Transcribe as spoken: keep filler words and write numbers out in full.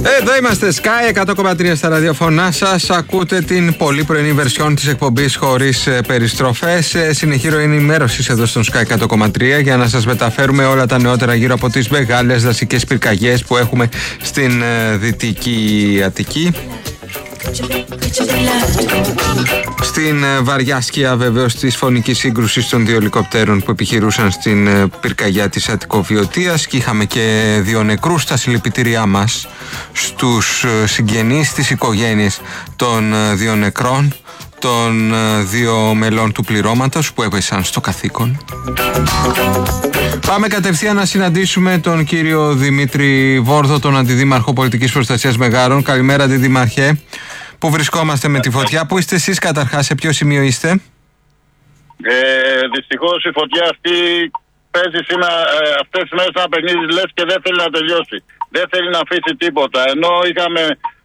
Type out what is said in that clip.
Εδώ είμαστε, Sky εκατό κόμμα τρία στα ραδιοφωνά σας. Ακούτε την πολύ πρωινή βερσιόν της εκπομπής χωρίς περιστροφές. Συνεχή ροή ενημέρωσης εδώ στον Sky εκατό κόμμα τρία για να σας μεταφέρουμε όλα τα νεότερα γύρω από τις μεγάλες δασικές πυρκαγιές που έχουμε στην Δυτική Αττική. Στην βαριά σκιά βεβαίως της φωνικής σύγκρουσης των δύο ελικοπτέρων που επιχειρούσαν στην πυρκαγιά της Αττικοβιωτίας, και είχαμε και δύο νεκρούς. Τα συλληπιτήριά μας στους συγγενείς, στις οικογένειες των δύο νεκρών, των δύο μελών του πληρώματος που έπεσαν στο καθήκον. Πάμε κατευθείαν να συναντήσουμε τον κύριο Δημήτρη Βόρδο, τον Αντιδήμαρχο Πολιτικής Προστασίας Μεγάρων. Καλημέρα, Αντιδήμαρχε. Πού βρισκόμαστε με τη φωτιά? Πού είστε εσείς καταρχάς, σε ποιο σημείο είστε? Ε, δυστυχώς η φωτιά αυτή παίζει σήμερα, ε, αυτές τις μέρες ένα παιχνίδι, λες, και δεν θέλει να τελειώσει. Δεν θέλει να αφήσει τίποτα. Ενώ είχαμε